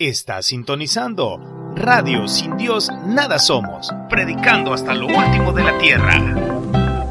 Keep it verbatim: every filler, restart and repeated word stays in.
Está sintonizando Radio Sin Dios Nada Somos, predicando hasta lo último de la tierra.